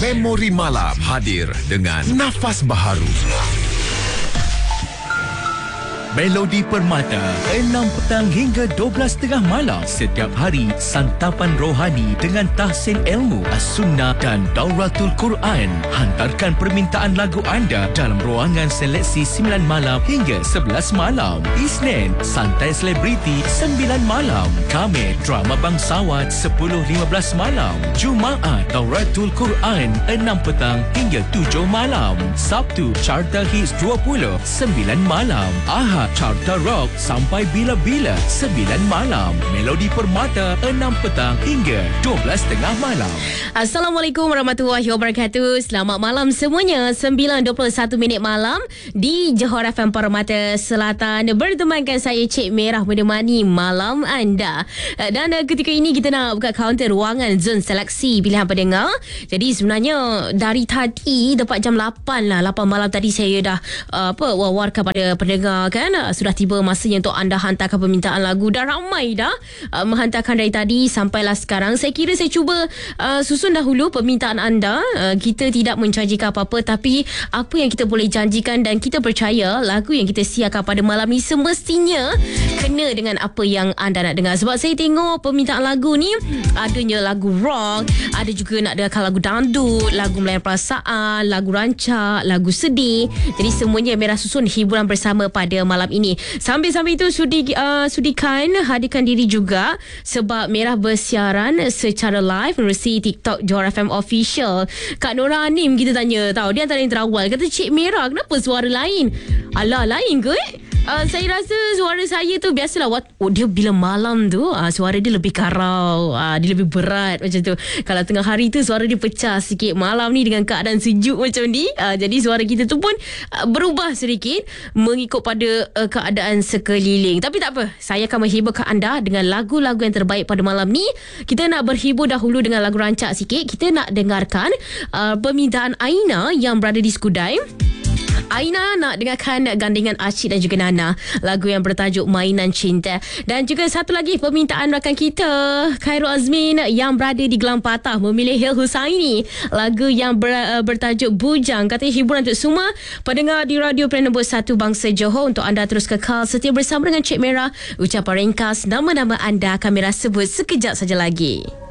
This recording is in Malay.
Memori Malam hadir dengan nafas baharu. Melodi Permata 6 petang hingga 12.30 malam setiap hari, santapan rohani dengan tahsin ilmu As-Sunnah dan Dauratul Quran. Hantarkan permintaan lagu anda dalam ruangan seleksi 9 malam hingga 11 malam. Isnin, santai selebriti 9 malam. Khamis, drama bangsawan 10.15 malam. Jumaat, Dauratul Quran 6 petang hingga 7 malam. Sabtu, Carta Hits 20 9 malam. Ahad, Carta Rock sampai bila-bila 9 malam. Melodi Permata 6 petang hingga 12.30 malam. Assalamualaikum warahmatullahi wabarakatuh. Selamat malam semuanya. 9.21 malam di Johor FM Permata Selatan. Bertemankan saya Cik Merah menemani malam anda. Dan ketika ini kita nak buka kaunter ruangan zon seleksi pilihan pendengar. Jadi sebenarnya dari tadi tepat jam 8 lah, 8 malam tadi saya dah wawarkan pada pendengar kan. Sudah tiba masanya untuk anda hantarkan permintaan lagu. Dah ramai dah menghantarkan dari tadi sampailah sekarang. Saya kira saya cuba susun dahulu permintaan anda. Kita tidak menjanjikan apa-apa, tapi apa yang kita boleh janjikan dan kita percaya lagu yang kita siarkan pada malam ni semestinya kena dengan apa yang anda nak dengar. Sebab saya tengok permintaan lagu ni adanya lagu rock, ada juga nak dengarkan lagu dangdut, lagu melayan perasaan, lagu rancak, lagu sedih. Jadi semuanya Merah susun hiburan bersama pada malam ini. Sambil-sambil itu sudikan hadirkan diri juga sebab Merah bersiaran secara live melalui TikTok Johor FM Official. Kak Nora Anim kita tanya tahu, dia antara yang terawal kata, Cik Merah kenapa suara lain? Alah, lain ke? Saya rasa suara saya tu biasalah dia bila malam tu suara dia lebih karau, dia lebih berat macam tu. Kalau tengah hari tu suara dia pecah sikit. Malam ni dengan keadaan sejuk macam ni, jadi suara kita tu pun berubah sedikit mengikut pada keadaan sekeliling. Tapi tak apa, saya akan menghiburkan anda dengan lagu-lagu yang terbaik pada malam ni. Kita nak berhibur dahulu dengan lagu rancak sikit. Kita nak dengarkan permintaan Aina yang berada di Skudai. Aina nak dengarkan gandingan Asyik dan juga Nana, lagu yang bertajuk Mainan Cinta. Dan juga satu lagi permintaan rakan kita Khairul Azmin yang berada di Gelang Patah memilih Hil Husaini, lagu yang bertajuk Bujang. Katanya hiburan untuk semua pendengar di Radio Pilihan Nombor 1 Bangsa Johor. Untuk anda terus kekal setia bersama dengan Cik Merah. Ucapan ringkas nama-nama anda akan Merah sebut sekejap saja lagi.